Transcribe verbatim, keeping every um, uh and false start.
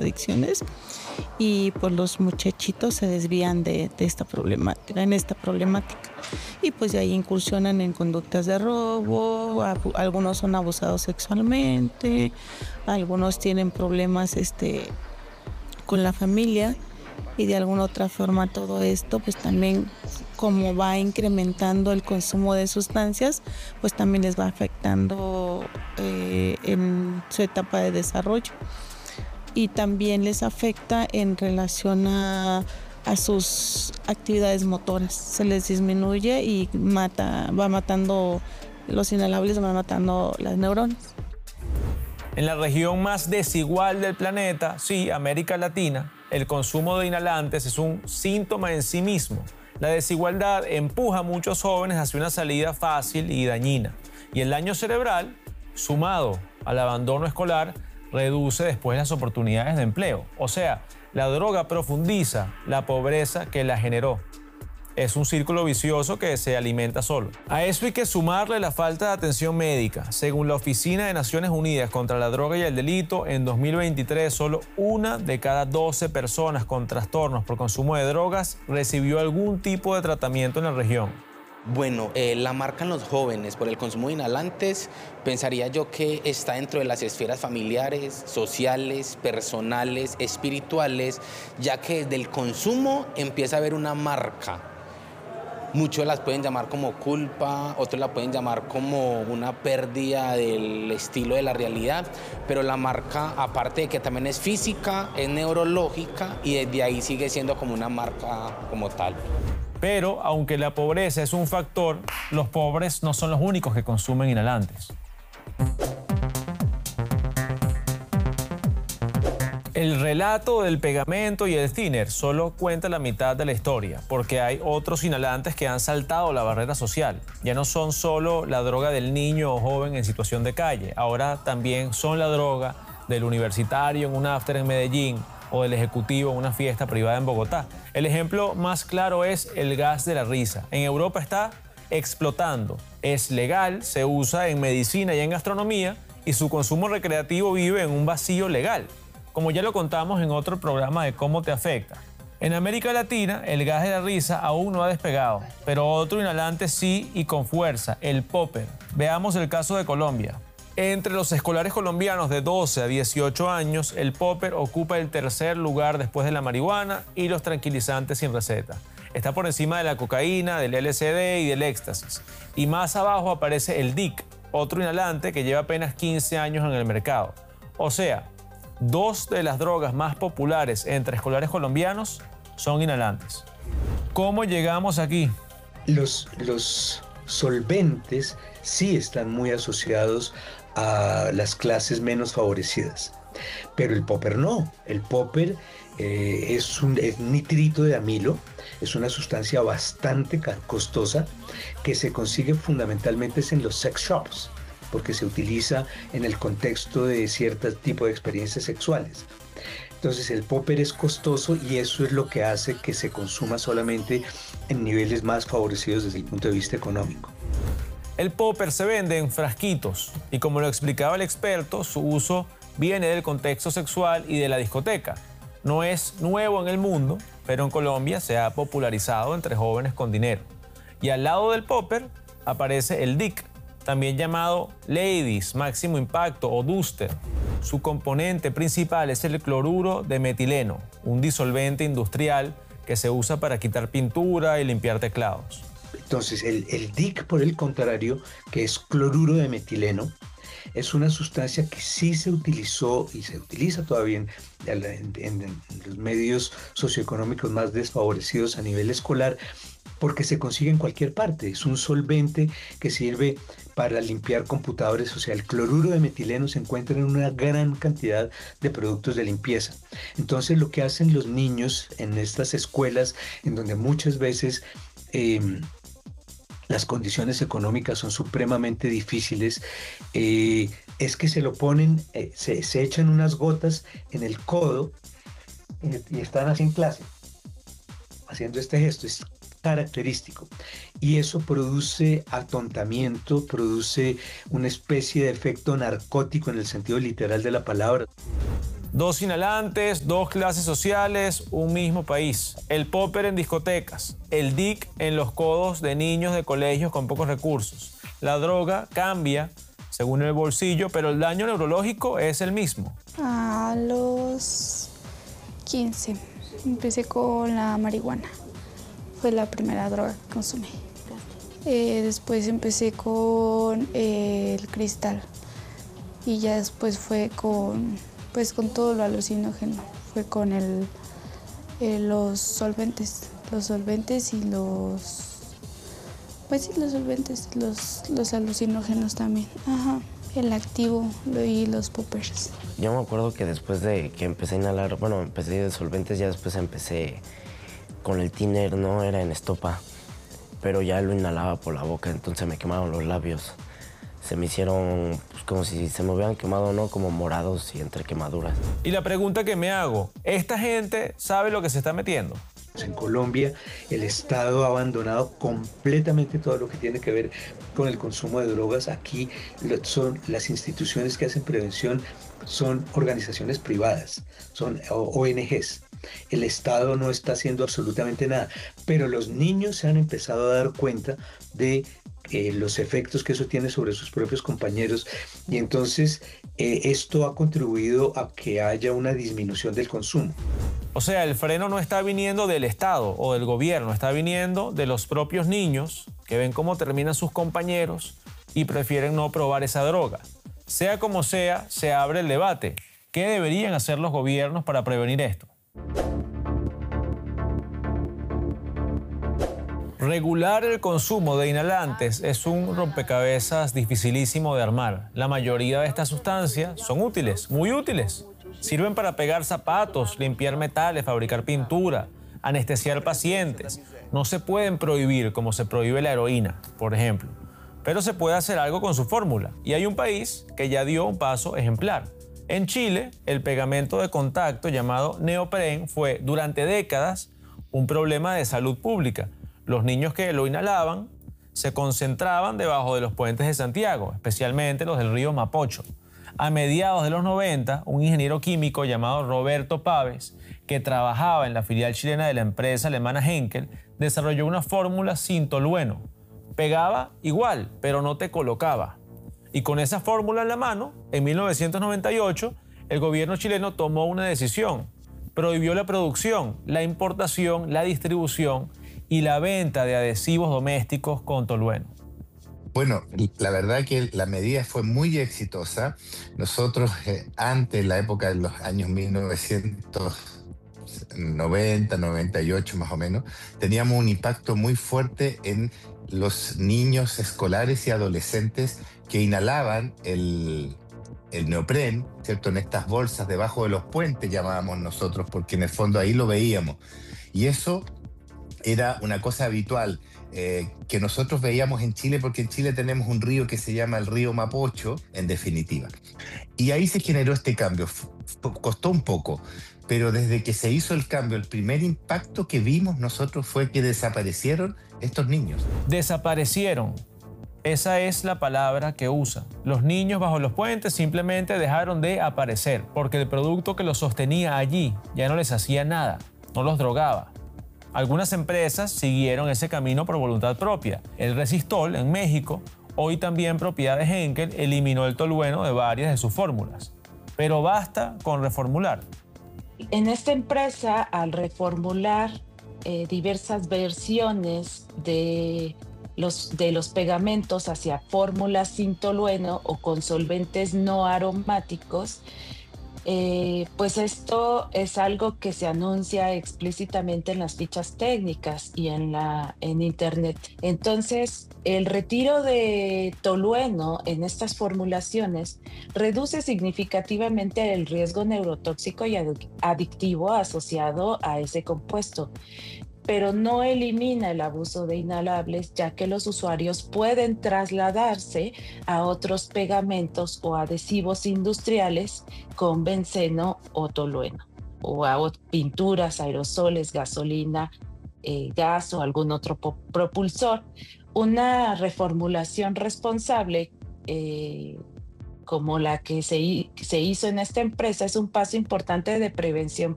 adicciones y pues los muchachitos se desvían de, de esta problemática, en esta problemática y pues de ahí incursionan en conductas de robo, abu- algunos son abusados sexualmente, algunos tienen problemas este, con la familia y de alguna otra forma todo esto pues también como va incrementando el consumo de sustancias pues también les va afectando eh, en su etapa de desarrollo y también les afecta en relación a, a sus actividades motoras, se les disminuye y mata, va matando los inhalables, van matando las neuronas. En la región más desigual del planeta, sí, América Latina, el consumo de inhalantes es un síntoma en sí mismo. La desigualdad empuja a muchos jóvenes hacia una salida fácil y dañina. Y el daño cerebral, sumado al abandono escolar, reduce después las oportunidades de empleo. O sea, la droga profundiza la pobreza que la generó. Es un círculo vicioso que se alimenta solo. A eso hay que sumarle la falta de atención médica. Según la Oficina de Naciones Unidas contra la Droga y el Delito, en dos mil veintitrés solo una de cada doce personas con trastornos por consumo de drogas recibió algún tipo de tratamiento en la región. Bueno, eh, la marcan los jóvenes por el consumo de inhalantes, pensaría yo que está dentro de las esferas familiares, sociales, personales, espirituales, ya que desde el consumo empieza a haber una marca. Muchos las pueden llamar como culpa, otros la pueden llamar como una pérdida del estilo de la realidad, pero la marca, aparte de que también es física, es neurológica y desde ahí sigue siendo como una marca como tal. Pero, aunque la pobreza es un factor, los pobres no son los únicos que consumen inhalantes. El relato del pegamento y el thinner solo cuenta la mitad de la historia, porque hay otros inhalantes que han saltado la barrera social. Ya no son solo la droga del niño o joven en situación de calle, ahora también son la droga del universitario en un after en Medellín o del ejecutivo en una fiesta privada en Bogotá. El ejemplo más claro es el gas de la risa. En Europa está explotando. Es legal, se usa en medicina y en gastronomía y su consumo recreativo vive en un vacío legal, como ya lo contamos en otro programa de Cómo te afecta. En América Latina, el gas de la risa aún no ha despegado, pero otro inhalante sí y con fuerza, el popper. Veamos el caso de Colombia. Entre los escolares colombianos de doce a dieciocho años, el popper ocupa el tercer lugar después de la marihuana y los tranquilizantes sin receta. Está por encima de la cocaína, del L S D y del éxtasis. Y más abajo aparece el D I C, otro inhalante que lleva apenas quince años en el mercado. O sea, dos de las drogas más populares entre escolares colombianos son inhalantes. ¿Cómo llegamos aquí? Los, los solventes sí están muy asociados a las clases menos favorecidas, pero el popper no. El popper eh, es un es nitrito de amilo, es una sustancia bastante costosa que se consigue fundamentalmente en los sex shops, porque se utiliza en el contexto de cierto tipo de experiencias sexuales. Entonces el popper es costoso y eso es lo que hace que se consuma solamente en niveles más favorecidos desde el punto de vista económico. El popper se vende en frasquitos y, como lo explicaba el experto, su uso viene del contexto sexual y de la discoteca. No es nuevo en el mundo, pero en Colombia se ha popularizado entre jóvenes con dinero. Y al lado del popper aparece el D I C, también llamado Ladies, Máximo Impacto o Duster. Su componente principal es el cloruro de metileno, un disolvente industrial que se usa para quitar pintura y limpiar teclados. Entonces, el, el D I C, por el contrario, que es cloruro de metileno, es una sustancia que sí se utilizó y se utiliza todavía en, en, en los medios socioeconómicos más desfavorecidos a nivel escolar, porque se consigue en cualquier parte. Es un solvente que sirve para limpiar computadores. O sea, el cloruro de metileno se encuentra en una gran cantidad de productos de limpieza. Entonces, lo que hacen los niños en estas escuelas, en donde muchas veces eh, las condiciones económicas son supremamente difíciles, eh, es que se lo ponen, eh, se, se echan unas gotas en el codo y, y están así en clase, haciendo este gesto. Es característico y eso produce atontamiento, produce una especie de efecto narcótico en el sentido literal de la palabra. Dos inhalantes, dos clases sociales, un mismo país. El popper en discotecas, el D I C en los codos de niños de colegios con pocos recursos. La droga cambia según el bolsillo, pero el daño neurológico es el mismo. A los quince empecé con la marihuana. Fue la primera droga que consumí. Eh, después empecé con eh, el cristal y ya después fue con, pues, con todo lo alucinógeno. Fue con el, eh, los solventes, los solventes y los... Pues sí, los solventes, los, los alucinógenos también. Ajá. El activo y los poppers. Yo me acuerdo que después de que empecé a inhalar, bueno, empecé de solventes, ya después empecé con el tiner, ¿no? Era en estopa, pero ya lo inhalaba por la boca, entonces me quemaron los labios. Se me hicieron pues, como si se me hubieran quemado, ¿no? Como morados y entre quemaduras. Y la pregunta que me hago, ¿esta gente sabe lo que se está metiendo? En Colombia, el Estado ha abandonado completamente todo lo que tiene que ver con el consumo de drogas. Aquí lo, son las instituciones que hacen prevención, son organizaciones privadas, son O N Ges. El Estado no está haciendo absolutamente nada, pero los niños se han empezado a dar cuenta de eh, los efectos que eso tiene sobre sus propios compañeros y entonces eh, esto ha contribuido a que haya una disminución del consumo. O sea, el freno no está viniendo del Estado o del gobierno, está viniendo de los propios niños que ven cómo terminan sus compañeros y prefieren no probar esa droga. Sea como sea, se abre el debate. ¿Qué deberían hacer los gobiernos para prevenir esto? Regular el consumo de inhalantes es un rompecabezas dificilísimo de armar. La mayoría de estas sustancias son útiles, muy útiles. Sirven para pegar zapatos, limpiar metales, fabricar pintura, anestesiar pacientes. No se pueden prohibir como se prohíbe la heroína, por ejemplo. Pero se puede hacer algo con su fórmula. Y hay un país que ya dio un paso ejemplar. En Chile, el pegamento de contacto llamado neopren fue durante décadas un problema de salud pública. Los niños que lo inhalaban se concentraban debajo de los puentes de Santiago, especialmente los del río Mapocho. A mediados de los noventa, un ingeniero químico llamado Roberto Pávez, que trabajaba en la filial chilena de la empresa alemana Henkel, desarrolló una fórmula sin tolueno. Pegaba igual, pero no te colocaba. Y con esa fórmula en la mano, en mil novecientos noventa y ocho, el gobierno chileno tomó una decisión. Prohibió la producción, la importación, la distribución y la venta de adhesivos domésticos con tolueno. Bueno, la verdad que la medida fue muy exitosa. Nosotros, eh, antes, en la época de los años mil novecientos noventa, noventa y ocho más o menos, teníamos un impacto muy fuerte en los niños escolares y adolescentes que inhalaban el, el neopren, ¿cierto? En estas bolsas debajo de los puentes llamábamos nosotros, porque en el fondo ahí lo veíamos. Y eso era una cosa habitual. Eh, que nosotros veíamos en Chile, porque en Chile tenemos un río que se llama el río Mapocho, en definitiva. Y ahí se generó este cambio. F- costó un poco, pero desde que se hizo el cambio, el primer impacto que vimos nosotros fue que desaparecieron estos niños. Desaparecieron. Esa es la palabra que usa. Los niños bajo los puentes simplemente dejaron de aparecer, porque el producto que los sostenía allí ya no les hacía nada, no los drogaba. Algunas empresas siguieron ese camino por voluntad propia. El Resistol, en México, hoy también propiedad de Henkel, eliminó el tolueno de varias de sus fórmulas. Pero basta con reformular. En esta empresa, al reformular eh, diversas versiones de los, de los pegamentos hacia fórmulas sin tolueno o con solventes no aromáticos, Eh, pues esto es algo que se anuncia explícitamente en las fichas técnicas y en, la, en internet. Entonces, el retiro de tolueno en estas formulaciones reduce significativamente el riesgo neurotóxico y adictivo asociado a ese compuesto, pero no elimina el abuso de inhalables, ya que los usuarios pueden trasladarse a otros pegamentos o adhesivos industriales con benceno o tolueno, o a pinturas, aerosoles, gasolina, eh, gas o algún otro propulsor. Una reformulación responsable eh, como la que se, se hizo en esta empresa es un paso importante de prevención